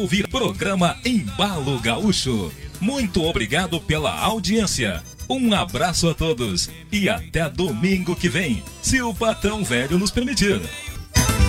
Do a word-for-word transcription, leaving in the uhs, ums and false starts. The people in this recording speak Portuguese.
ouvir o programa Embalo Gaúcho. Muito obrigado pela audiência. Um abraço a todos e até domingo que vem, se o patrão velho nos permitir.